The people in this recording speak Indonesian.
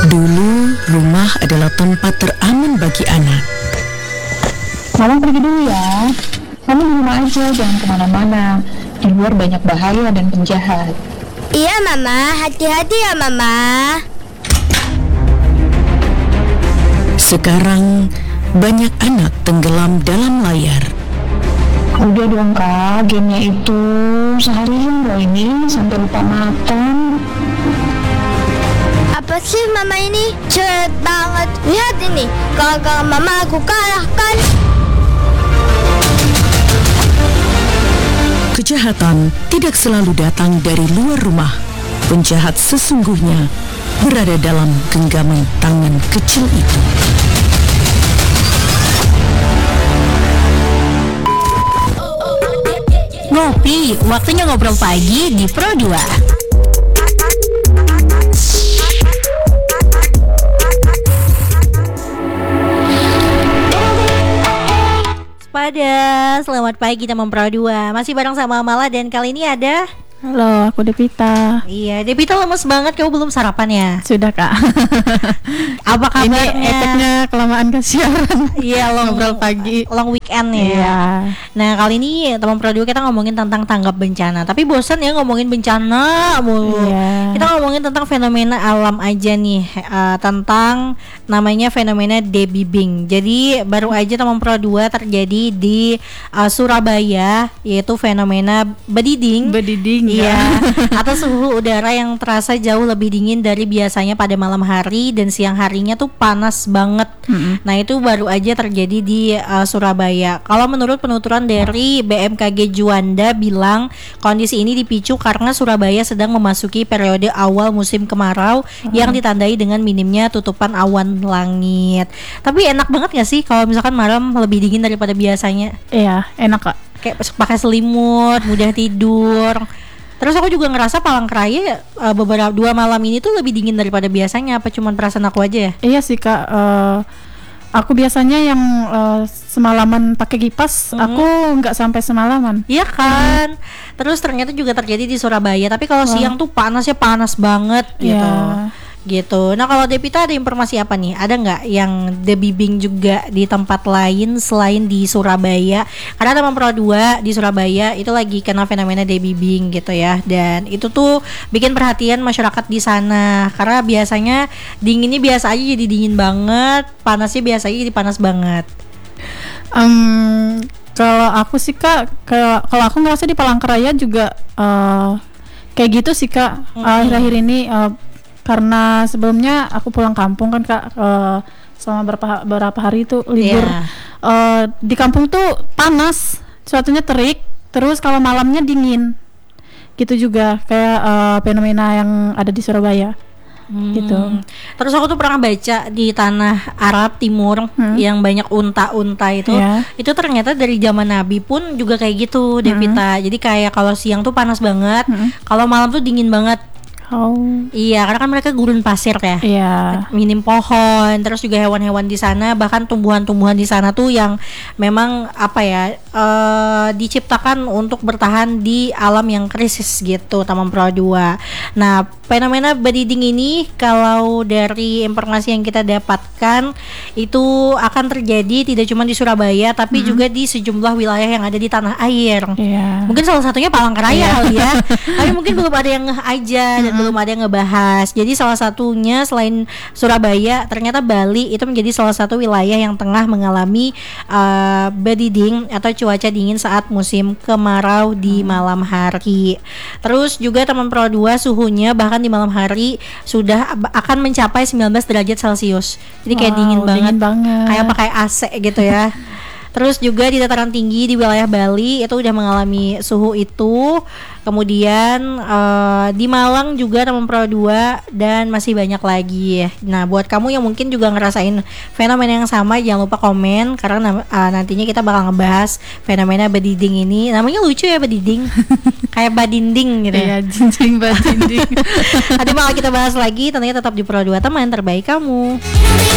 Dulu, rumah adalah tempat teraman bagi anak. Mama pergi dulu ya. Kamu di rumah aja, jangan kemana-mana. Di luar banyak bahaya dan penjahat. Iya Mama, hati-hati ya Mama. Sekarang, banyak anak tenggelam dalam layar. Udah dong Kak, gamenya itu seharian loh ini, sampai lupa makan. Apa sih Mama ini? Cerit banget. Lihat ini, kalau Mama aku kalahkan. Kejahatan tidak selalu datang dari luar rumah. Penjahat sesungguhnya berada dalam genggaman tangan kecil itu. Ngopi, waktunya ngobrol pagi di Pro 2. Selamat pagi teman Pro 2. Masih bareng sama Mala dan kali ini ada Halo, aku Devita. Iya, Devita lemes banget, kamu belum sarapan ya? Sudah Kak. Apa kabarnya? Ini efeknya kelamaan kesiaran. Iya, ngobrol pagi. Long weekend ya. Iya. Nah, kali ini teman Pro 2 kita ngomongin tentang tanggap bencana. Tapi bosan ya ngomongin bencana mulu. Iya. Kita ngomongin tentang fenomena alam aja nih, tentang namanya fenomena debibing. Jadi baru aja teman Pro 2 terjadi di Surabaya, yaitu fenomena bediding. Iya, atau suhu udara yang terasa jauh lebih dingin dari biasanya pada malam hari dan siang harinya tuh panas banget. Nah, itu baru aja terjadi di Surabaya. Kalau menurut penuturan dari BMKG Juanda bilang kondisi ini dipicu karena Surabaya sedang memasuki periode awal musim kemarau yang ditandai dengan minimnya tutupan awan langit. Tapi enak banget gak sih kalau misalkan malam lebih dingin daripada biasanya? Iya, enak Kak. Kayak pakai selimut, mudah tidur. Terus aku juga ngerasa Palangkaraya beberapa 2 malam ini tuh lebih dingin daripada biasanya. Apa cuman perasaan aku aja ya? Iya sih Kak. Aku biasanya yang semalaman pakai kipas, aku nggak sampai semalaman. Iya kan. Terus ternyata juga terjadi di Surabaya. Tapi kalau siang tuh panasnya panas banget gitu. Gitu. Nah, kalau Devita ada informasi apa nih? Ada nggak yang debibing juga di tempat lain selain di Surabaya? Karena teman Pro 2 di Surabaya itu lagi kena fenomena debibing gitu ya. Dan itu tuh bikin perhatian masyarakat di sana. Karena biasanya dinginnya biasa aja jadi dingin banget, panasnya biasa aja jadi panas banget. Kalau aku sih Kak, kalau aku ngerasa di Palangkaraya juga kayak gitu sih Kak. Akhir-akhir ini karena sebelumnya aku pulang kampung kan Kak, selama beberapa hari itu libur. Di kampung tuh panas, suatunya terik, terus kalau malamnya dingin. Gitu juga kayak fenomena yang ada di Surabaya. Gitu. Terus aku tuh pernah baca di tanah Arab Timur yang banyak unta-unta itu, itu ternyata dari zaman Nabi pun juga kayak gitu, Devita. Jadi kayak kalau siang tuh panas banget, kalau malam tuh dingin banget. Iya, karena kan mereka gurun pasir ya. Minim pohon, terus juga hewan-hewan di sana, bahkan tumbuhan-tumbuhan di sana tuh yang memang apa ya, diciptakan untuk bertahan di alam yang krisis gitu, Taman Pro 2. Nah, fenomena bediding ini kalau dari informasi yang kita dapatkan itu akan terjadi tidak cuma di Surabaya tapi juga di sejumlah wilayah yang ada di tanah air. Mungkin salah satunya Palangkaraya kali ya. Tapi mungkin belum ada yang ngeh aja dan belum ada yang ngebahas. Jadi salah satunya selain Surabaya, ternyata Bali itu menjadi salah satu wilayah yang tengah mengalami bediding atau cuaca dingin saat musim kemarau di malam hari. Terus juga teman Pro 2 suhunya bahkan di malam hari sudah akan mencapai 19 derajat Celcius. Jadi kayak dingin banget. Kayak pakai AC gitu ya. Terus juga di dataran tinggi di wilayah Bali itu udah mengalami suhu itu. Kemudian di Malang juga teman Pro 2 dan masih banyak lagi. Nah, buat kamu yang mungkin juga ngerasain fenomena yang sama, jangan lupa komen karena nantinya kita bakal ngebahas fenomena bediding ini. Namanya lucu ya, bediding. Kayak badinding gitu ya. Iya, jinjing badinding. Nanti bakal kita bahas lagi, tentunya tetap di Pro 2, teman terbaik kamu.